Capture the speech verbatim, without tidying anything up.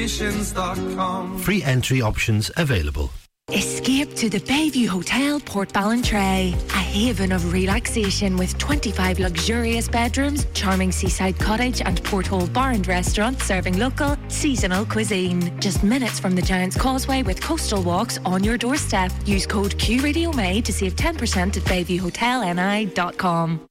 Free entry options available. Escape to the Bayview Hotel, Port Ballantrae, a haven of relaxation with twenty-five luxurious bedrooms, charming seaside cottage and porthole bar and restaurant serving local, seasonal cuisine. Just minutes from the Giant's Causeway with coastal walks on your doorstep. Use code Q Radio May to save ten percent at bayview hotel n i dot com.